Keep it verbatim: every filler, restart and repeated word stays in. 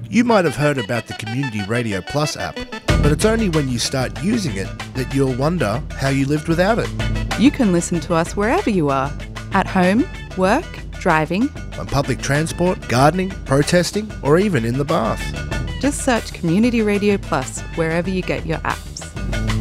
You might have heard about the Community Radio Plus app, but it's only when you start using it that you'll wonder how you lived without it. You can listen to us wherever you are, at home, work, driving, On public transport, gardening, protesting, or even in the bath. just search Community Radio Plus wherever you get your apps.